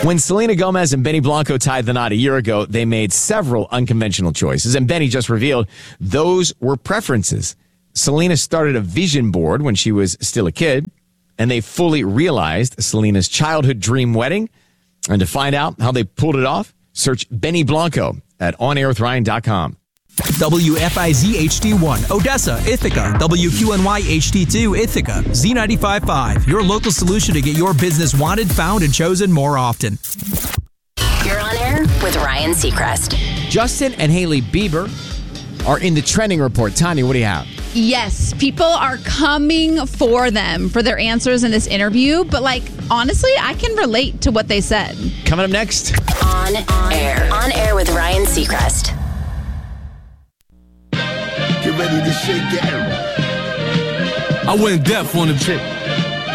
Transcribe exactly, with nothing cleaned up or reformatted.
When Selena Gomez and Benny Blanco tied the knot a year ago, they made several unconventional choices, and Benny just revealed those were preferences. Selena started a vision board when she was still a kid, and they fully realized Selena's childhood dream wedding. And to find out how they pulled it off, search Benny Blanco at on air with ryan dot com. W F I Z H D one, Odessa, Ithaca. W Q N Y H D two, Ithaca. Z ninety-five point five, your local solution to get your business wanted, found, and chosen more often. You're on air with Ryan Seacrest. Justin and Hailey Bieber are in the trending report. Tanya, what do you have? Yes, people are coming for them for their answers in this interview. But, like, honestly, I can relate to what they said. Coming up next. On, on air. On air with Ryan Seacrest. Get ready to shake it. I went deaf on the trip.